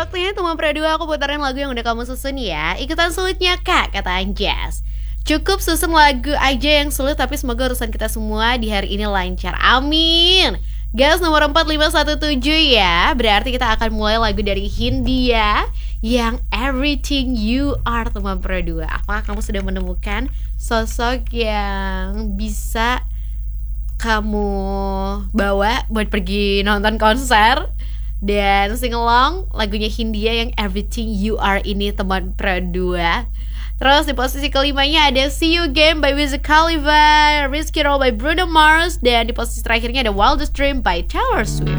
waktunya teman Pradua, aku putarin lagu yang udah kamu susun ya. Ikutan sulitnya kak, kata Anjas. Cukup susun lagu aja yang sulit, tapi semoga urusan kita semua di hari ini lancar, amin. Gas nomor 4517 ya. Berarti kita akan mulai lagu dari Hindia yang Everything You Are, teman Pradua. Apakah kamu sudah menemukan sosok yang bisa kamu bawa buat pergi nonton konser dan sing along lagunya Hindia yang Everything You Are ini, teman Pradua. Terus di posisi kelimanya ada See You Again by Wiz Khalifa, Risky Roll by Bruno Mars, dan di posisi terakhirnya ada Wildest Dream by Taylor Swift.